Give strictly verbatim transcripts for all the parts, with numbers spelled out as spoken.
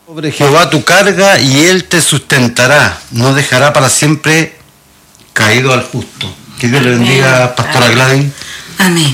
Sobre Jehová tu carga y él te sustentará, no dejará para siempre caído al justo. Que Dios le bendiga, Pastora Gladys. Amén.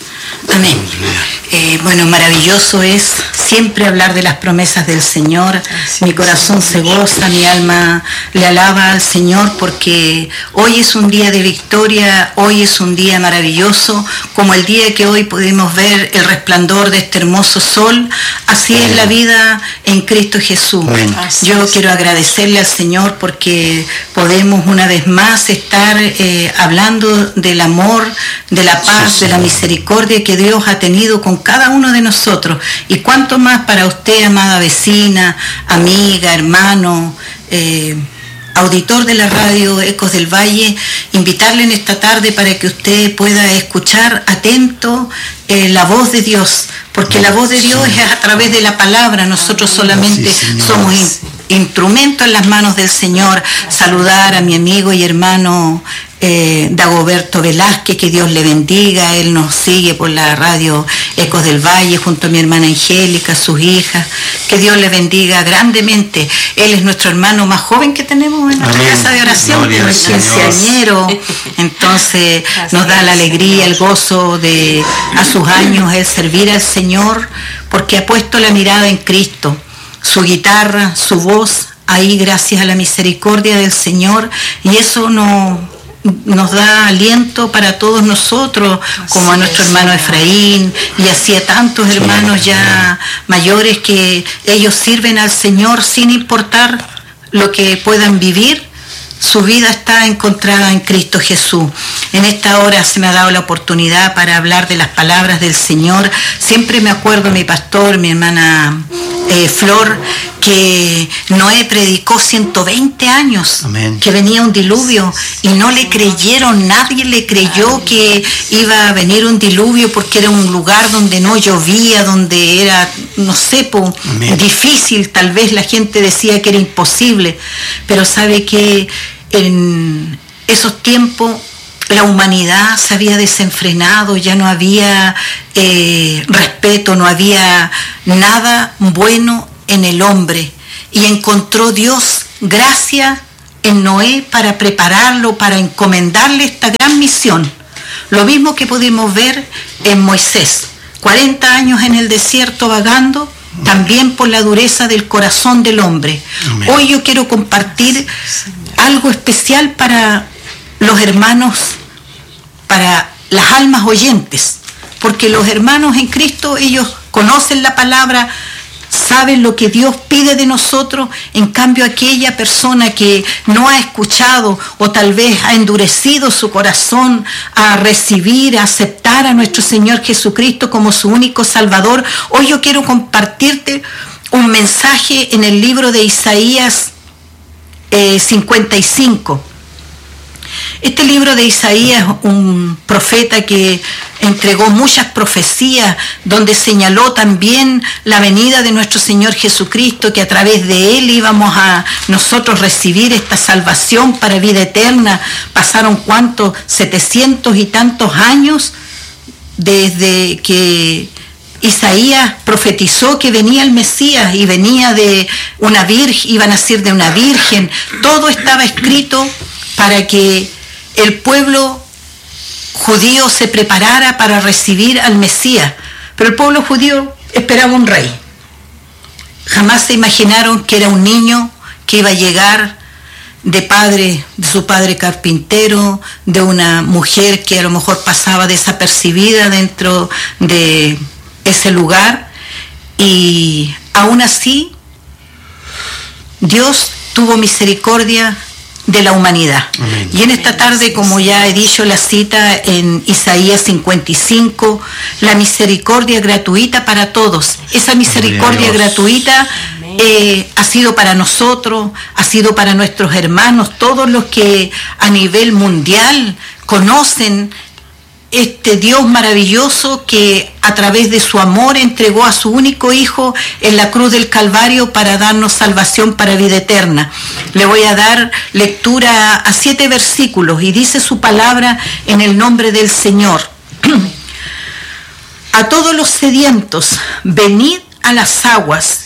Amén. Eh, bueno, maravilloso es siempre hablar de las promesas del Señor. Mi corazón se goza, mi alma le alaba al Señor porque hoy es un día de victoria, hoy es un día maravilloso, como el día que hoy pudimos ver el resplandor de este hermoso sol. Así es la vida en Cristo Jesús. Yo quiero agradecerle al Señor porque podemos una vez más estar eh, hablando del amor, de la paz, de la misericordia que Dios ha tenido con cada uno de nosotros. Y cuánto más para usted, amada vecina, amiga, hermano, eh, auditor de la radio Ecos del Valle, invitarle en esta tarde para que usted pueda escuchar atento eh, la voz de Dios, porque la voz de Dios es a través de la palabra. Nosotros solamente somos in, instrumentos en las manos del Señor. Saludar a mi amigo y hermano Eh, Dagoberto Velázquez, que Dios le bendiga. Él nos sigue por la radio Ecos del Valle junto a mi hermana Angélica, sus hijas. Que Dios le bendiga grandemente. Él es nuestro hermano más joven que tenemos en nuestra casa de oración, el quinceañero. Entonces nos da la alegría, el gozo de a sus años el servir al Señor, porque ha puesto la mirada en Cristo. Su guitarra, su voz, ahí gracias a la misericordia del Señor, y eso no nos da aliento para todos nosotros, como a nuestro hermano Efraín y así a tantos hermanos ya mayores, que ellos sirven al Señor sin importar lo que puedan vivir. Su vida está encontrada en Cristo Jesús. En esta hora se me ha dado la oportunidad para hablar de las palabras del Señor. Siempre me acuerdo mi pastor, mi hermana eh, Flor, que Noé predicó ciento veinte años. Amén. Que venía un diluvio y no le creyeron, nadie le creyó que iba a venir un diluvio, porque era un lugar donde no llovía, donde era, no sé, po, difícil. Tal vez la gente decía que era imposible, pero sabe que en esos tiempos la humanidad se había desenfrenado, ya no había eh, respeto, no había nada bueno en el hombre, y encontró Dios gracia en Noé para prepararlo, para encomendarle esta gran misión. Lo mismo que pudimos ver en Moisés, cuarenta años en el desierto vagando, también por la dureza del corazón del hombre. Amén. Hoy yo quiero compartir algo especial para los hermanos, para las almas oyentes, porque los hermanos en Cristo, ellos conocen la palabra, saben lo que Dios pide de nosotros. En cambio, aquella persona que no ha escuchado o tal vez ha endurecido su corazón a recibir, a aceptar a nuestro Señor Jesucristo como su único Salvador, hoy yo quiero compartirte un mensaje en el libro de Isaías eh, cincuenta y cinco. Este libro de Isaías, un profeta que entregó muchas profecías, donde señaló también la venida de nuestro Señor Jesucristo, que a través de Él íbamos a nosotros recibir esta salvación para vida eterna. Pasaron cuántos, setecientos y tantos años desde que Isaías profetizó que venía el Mesías y venía de una virgen, iba a nacer de una virgen. Todo estaba escrito para que el pueblo judío se preparara para recibir al Mesías. Pero el pueblo judío esperaba un rey. Jamás se imaginaron que era un niño que iba a llegar de padre, de su padre carpintero, de una mujer que a lo mejor pasaba desapercibida dentro de ese lugar, y aún así Dios tuvo misericordia de la humanidad. Amén. Y en esta tarde, como ya he dicho la cita en Isaías cincuenta y cinco, la misericordia gratuita para todos. Esa misericordia gratuita eh, ha sido para nosotros, ha sido para nuestros hermanos, todos los que a nivel mundial conocen este Dios maravilloso que a través de su amor entregó a su único Hijo en la cruz del Calvario para darnos salvación para vida eterna. Le voy a dar lectura a siete versículos y dice su palabra en el nombre del Señor. A todos los sedientos, venid a las aguas,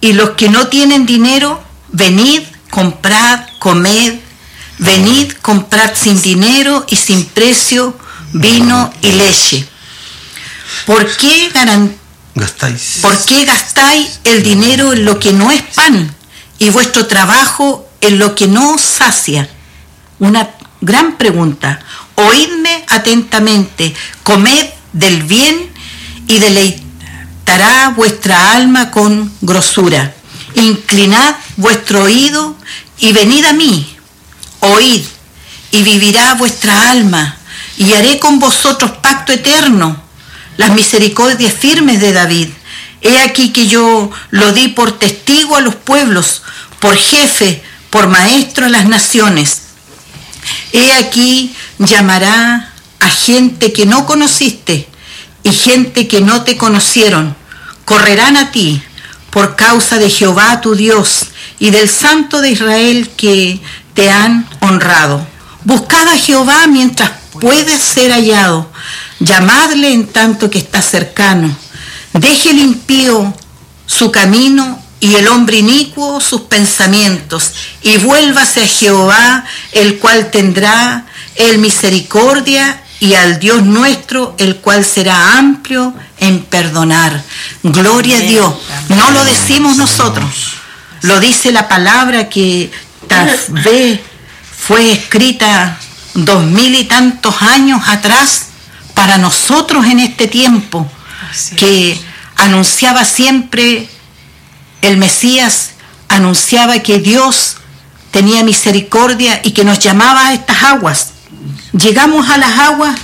y los que no tienen dinero, venid, comprad, comed, venid, comprad sin dinero y sin precio vino y leche. ¿Por qué garan, gastáis? ¿Por qué gastáis el dinero en lo que no es pan y vuestro trabajo en lo que no os sacia? Una gran pregunta. Oídme atentamente, comed del bien y deleitará vuestra alma con grosura. Inclinad vuestro oído y venid a mí. Oíd y vivirá vuestra alma y haré con vosotros pacto eterno, las misericordias firmes de David. He aquí que yo lo di por testigo a los pueblos, por jefe, por maestro a las naciones. He aquí llamará a gente que no conociste y gente que no te conocieron. Correrán a ti por causa de Jehová tu Dios y del Santo de Israel que te han honrado. Buscad a Jehová mientras puede ser hallado. Llamadle en tanto que está cercano. Deje el impío su camino y el hombre inicuo sus pensamientos, y vuélvase a Jehová, el cual tendrá el misericordia, y al Dios nuestro, el cual será amplio en perdonar. Gloria a Dios. No lo decimos nosotros, lo dice la palabra que tal vez fue escrita dos mil y tantos años atrás para nosotros en este tiempo, que anunciaba siempre el Mesías, anunciaba que Dios tenía misericordia y que nos llamaba a estas aguas. Llegamos a las aguas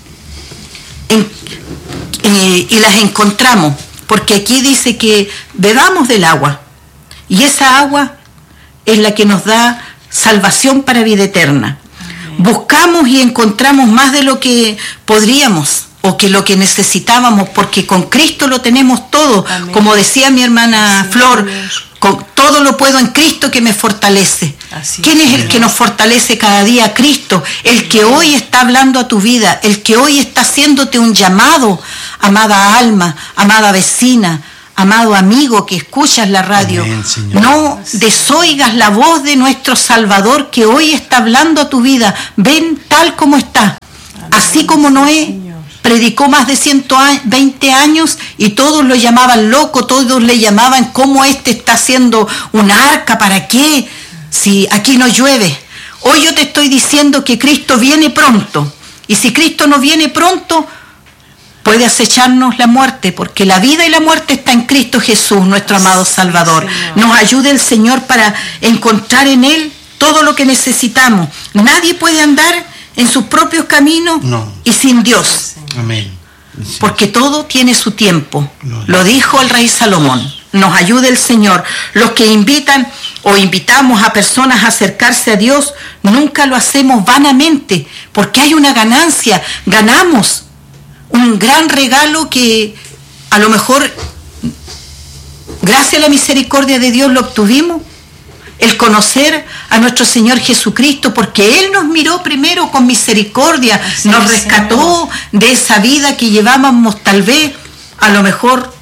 en, eh, y las encontramos, porque aquí dice que bebamos del agua, y esa agua es la que nos da salvación para vida eterna. Amén. Buscamos y encontramos más de lo que podríamos o que lo que necesitábamos, porque con Cristo lo tenemos todo. Amén. Como decía mi hermana sí, Flor, con todo lo puedo en Cristo que me fortalece. Así ¿Quién es el que nos fortalece cada día? Cristo, el que hoy está hablando a tu vida, el que hoy está haciéndote un llamado, amada alma, amada vecina, amado amigo que escuchas la radio. Amén, no desoigas la voz de nuestro Salvador que hoy está hablando a tu vida. Ven tal como está. Amén. Así como Noé predicó más de ciento veinte años y todos lo llamaban loco, todos le llamaban cómo este está haciendo una arca, ¿para qué? Si aquí no llueve. Hoy yo te estoy diciendo que Cristo viene pronto, y si Cristo no viene pronto, puede acecharnos la muerte, porque la vida y la muerte está en Cristo Jesús, nuestro amado Salvador. Nos ayude el Señor para encontrar en Él todo lo que necesitamos. Nadie puede andar en sus propios caminos no. y sin Dios. Amén. Sí. Porque todo tiene su tiempo. No, no. Lo dijo el rey Salomón. Nos ayude el Señor. Los que invitan o invitamos a personas a acercarse a Dios, nunca lo hacemos vanamente, porque hay una ganancia. Ganamos un gran regalo que a lo mejor, gracias a la misericordia de Dios, lo obtuvimos. El conocer a nuestro Señor Jesucristo, porque Él nos miró primero con misericordia, sí, nos rescató de esa vida que llevábamos tal vez, a lo mejor,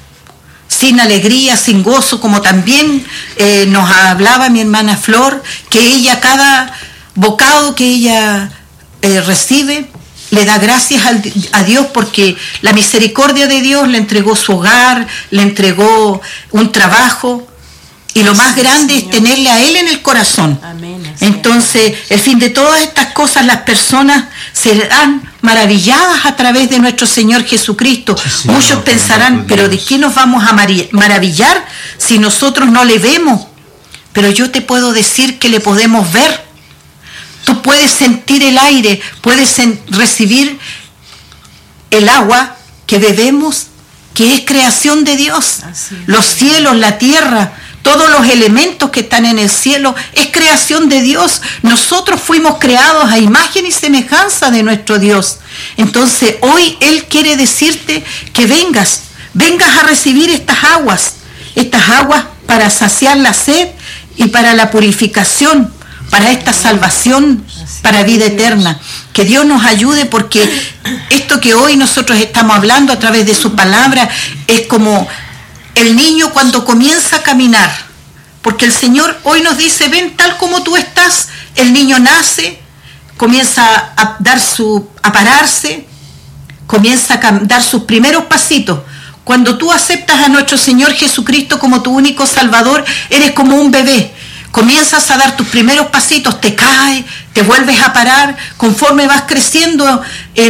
sin alegría, sin gozo, como también eh, nos hablaba mi hermana Flor, que ella cada bocado que ella eh, recibe, le da gracias a Dios, porque la misericordia de Dios le entregó su hogar, le entregó un trabajo, y lo más grande es tenerle a Él en el corazón. Amén, Entonces, el fin de todas estas cosas, las personas serán maravilladas a través de nuestro Señor Jesucristo. Sí, Muchos no, pensarán, pero ¿de qué nos vamos a maravillar si nosotros no le vemos? Pero yo te puedo decir que le podemos ver. Tú puedes sentir el aire, puedes recibir el agua que bebemos, que es creación de Dios. Los cielos, la tierra, todos los elementos que están en el cielo, es creación de Dios. Nosotros fuimos creados a imagen y semejanza de nuestro Dios. Entonces, hoy Él quiere decirte que vengas, vengas a recibir estas aguas, estas aguas para saciar la sed y para la purificación, para esta salvación, para vida eterna. Que Dios nos ayude, porque esto que hoy nosotros estamos hablando a través de su palabra es como el niño cuando comienza a caminar, porque el Señor hoy nos dice, ven tal como tú estás, el niño nace, comienza a dar su, a pararse, comienza a dar sus primeros pasitos. Cuando tú aceptas a nuestro Señor Jesucristo como tu único Salvador, eres como un bebé. Comienzas a dar tus primeros pasitos, te caes, te vuelves a parar, conforme vas creciendo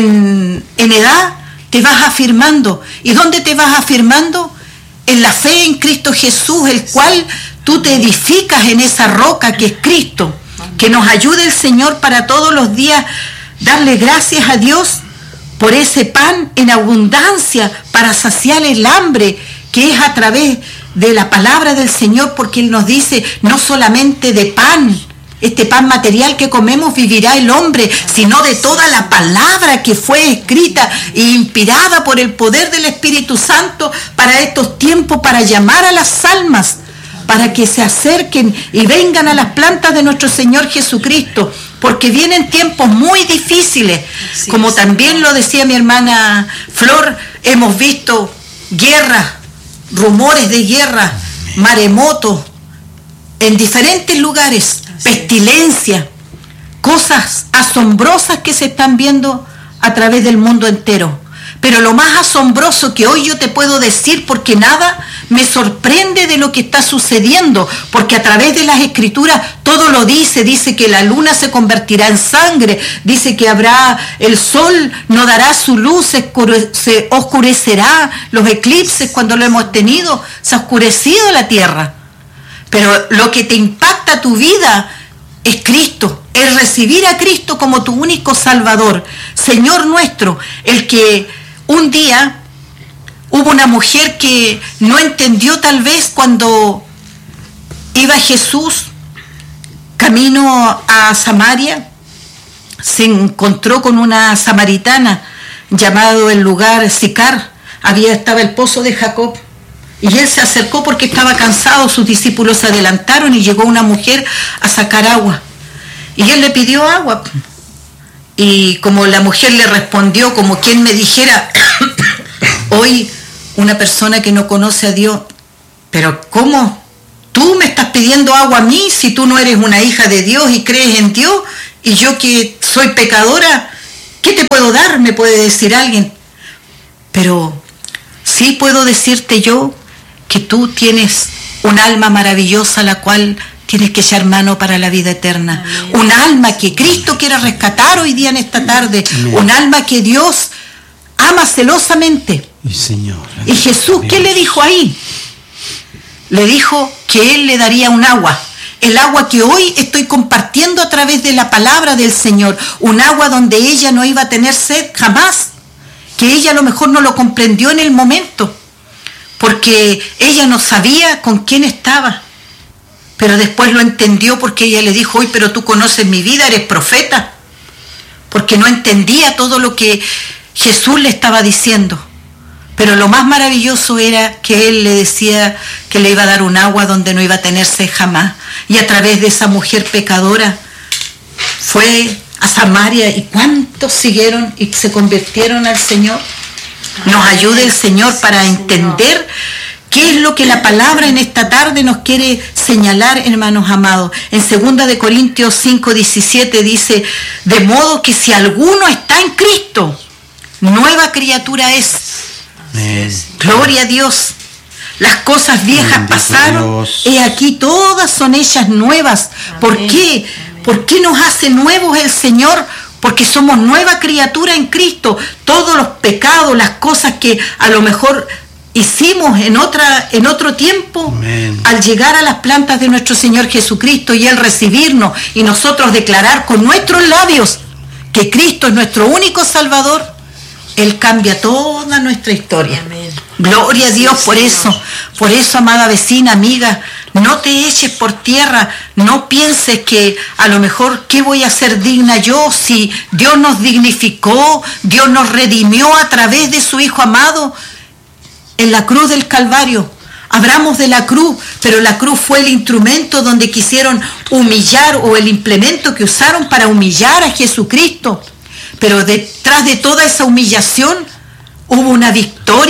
en, en edad, te vas afirmando. ¿Y dónde te vas afirmando? En la fe en Cristo Jesús, el cual tú te edificas en esa roca que es Cristo. Que nos ayude el Señor para todos los días darle gracias a Dios por ese pan en abundancia para saciar el hambre que es a través de la palabra del Señor, porque Él nos dice, no solamente de pan, este pan material que comemos vivirá el hombre, sino de toda la palabra que fue escrita e inspirada por el poder del Espíritu Santo para estos tiempos, para llamar a las almas, para que se acerquen y vengan a las plantas de nuestro Señor Jesucristo, porque vienen tiempos muy difíciles, sí, como sí. También lo decía mi hermana Flor, hemos visto guerras, rumores de guerra, maremotos, en diferentes lugares, pestilencia, cosas asombrosas que se están viendo a través del mundo entero. Pero lo más asombroso que hoy yo te puedo decir, porque nada me sorprende de lo que está sucediendo, porque a través de las escrituras todo lo dice, dice que la luna se convertirá en sangre, dice que habrá, el sol no dará su luz, se, se oscurecerá, los eclipses cuando lo hemos tenido, se ha oscurecido la tierra. Pero lo que te impacta tu vida es Cristo, es recibir a Cristo como tu único Salvador, Señor nuestro, el que un día hubo una mujer que no entendió tal vez cuando iba Jesús camino a Samaria, se encontró con una samaritana llamado el lugar Sicar, había estaba el pozo de Jacob, y él se acercó porque estaba cansado, sus discípulos se adelantaron y llegó una mujer a sacar agua, y él le pidió agua. Y como la mujer le respondió, como quien me dijera, hoy una persona que no conoce a Dios, pero ¿cómo? Tú me estás pidiendo agua a mí si tú no eres una hija de Dios y crees en Dios, y yo que soy pecadora, ¿qué te puedo dar? Me puede decir alguien. Pero sí puedo decirte yo que tú tienes un alma maravillosa, la cual tienes que echar mano para la vida eterna. Amén. Un alma que Cristo quiere rescatar hoy día en esta tarde. Amén. Un alma que Dios ama celosamente. Y, Señor, y Jesús, ¿qué le dijo ahí? Le dijo que Él le daría un agua. El agua que hoy estoy compartiendo a través de la palabra del Señor. Un agua donde ella no iba a tener sed jamás. Que ella a lo mejor no lo comprendió en el momento. Porque ella no sabía con quién estaba. Pero después lo entendió porque ella le dijo, oye, pero tú conoces mi vida, eres profeta. Porque no entendía todo lo que Jesús le estaba diciendo. Pero lo más maravilloso era que él le decía que le iba a dar un agua donde no iba a tener sed jamás. Y a través de esa mujer pecadora fue a Samaria. ¿Y cuántos siguieron y se convirtieron al Señor? Nos ayude el Señor para entender ¿qué es lo que la palabra en esta tarde nos quiere señalar, hermanos amados? En segunda de Corintios cinco diecisiete dice, de modo que si alguno está en Cristo, nueva criatura es. Amén. Gloria a Dios. Las cosas viejas Amén, pasaron, y aquí todas son ellas nuevas. Amén. ¿Por qué? ¿Por qué nos hace nuevos el Señor? Porque somos nueva criatura en Cristo. Todos los pecados, las cosas que a lo mejor hicimos en otra en otro tiempo, Amén. Al llegar a las plantas de nuestro Señor Jesucristo y Él recibirnos y nosotros declarar con nuestros labios que Cristo es nuestro único Salvador, Él cambia toda nuestra historia. Amén. Gloria a Dios por eso, por eso, amada vecina, amiga, no te eches por tierra, no pienses que a lo mejor ¿qué voy a hacer digna yo si Dios nos dignificó, Dios nos redimió a través de su Hijo amado? En la cruz del Calvario, hablamos de la cruz, pero la cruz fue el instrumento donde quisieron humillar, o el implemento que usaron para humillar a Jesucristo. Pero detrás de toda esa humillación hubo una victoria,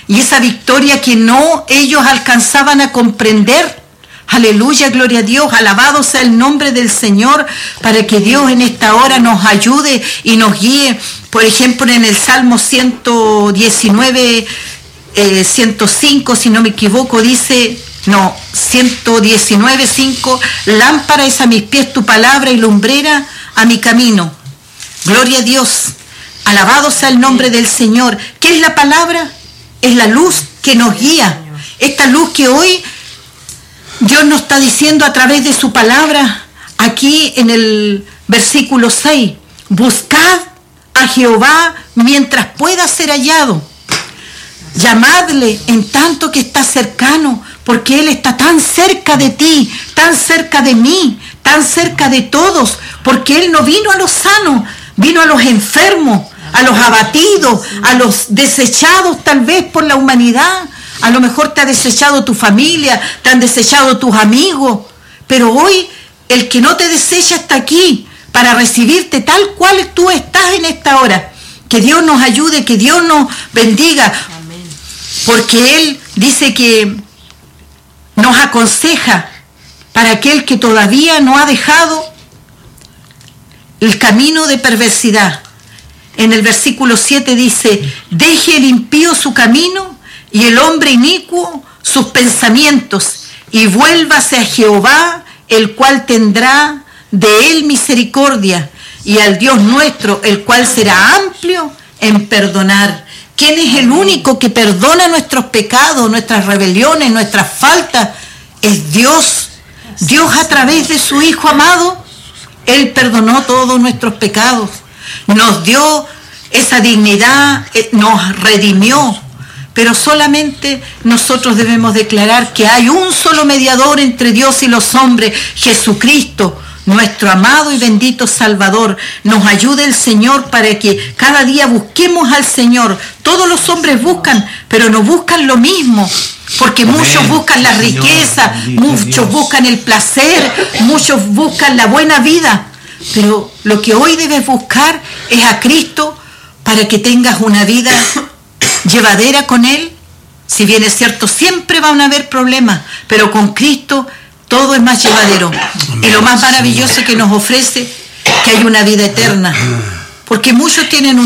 y esa victoria que no ellos alcanzaban a comprender. Aleluya, gloria a Dios, alabado sea el nombre del Señor, para que Dios en esta hora nos ayude y nos guíe. Por ejemplo, en el Salmo ciento diecinueve, eh, ciento cinco, si no me equivoco, dice, no, ciento diecinueve, cinco, lámpara es a mis pies tu palabra y lumbrera a mi camino. Gloria a Dios, alabado sea el nombre del Señor. ¿Qué es la palabra? Es la luz que nos guía. Esta luz que hoy Dios nos está diciendo a través de su palabra, aquí en el versículo seis, buscad a Jehová mientras pueda ser hallado. Llamadle en tanto que está cercano, porque Él está tan cerca de ti, tan cerca de mí, tan cerca de todos, porque Él no vino a los sanos, vino a los enfermos, a los abatidos, a los desechados tal vez por la humanidad. A lo mejor te ha desechado tu familia, te han desechado tus amigos, pero hoy el que no te desecha está aquí para recibirte tal cual tú estás en esta hora. Que Dios nos ayude, que Dios nos bendiga. Amén. Porque Él dice que nos aconseja para aquel que todavía no ha dejado el camino de perversidad. En el versículo siete dice, deje el impío su camino y el hombre inicuo sus pensamientos, y vuélvase a Jehová, el cual tendrá de él misericordia, y al Dios nuestro, el cual será amplio en perdonar. ¿Quién es el único que perdona nuestros pecados, nuestras rebeliones, nuestras faltas? Es Dios. Dios, a través de su Hijo amado, Él perdonó todos nuestros pecados, nos dio esa dignidad, nos redimió. Pero solamente nosotros debemos declarar que hay un solo mediador entre Dios y los hombres, Jesucristo, nuestro amado y bendito Salvador. Nos ayude el Señor para que cada día busquemos al Señor. Todos los hombres buscan, pero no buscan lo mismo, porque Amén. Muchos buscan la riqueza, muchos Dios. Buscan el placer, muchos buscan la buena vida. Pero lo que hoy debes buscar es a Cristo para que tengas una vida llevadera con Él. Si bien es cierto, siempre van a haber problemas, pero con Cristo todo es más llevadero. Amén. Y lo más maravilloso que nos ofrece, que hay una vida eterna. Porque muchos tienen un